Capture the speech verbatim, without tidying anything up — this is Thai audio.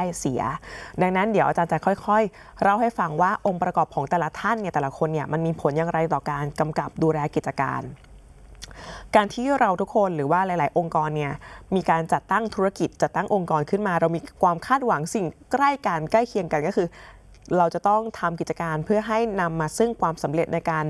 เสียดังนั้นเดี๋ยวอาจารย์จะค่อยๆเล่าให้ฟังว่าองค์ประกอบของแต่ละท่านเนี่ยแต่ละคนเนี่ยมันมีผลอย่างไรต่อการกำกับดูแลกิจการการที่เราทุกคนหรือว่าหลายๆองค์กรเนี่ยมีการจัดตั้งธุรกิจจัดตั้งองค์กรขึ้นมาเรามีความคาดหวังสิ่งใกล้กันใกล้เคียงกันก็คือเราจะต้องทำกิจการเพื่อให้นำมาซึ่งความสำเร็จในการ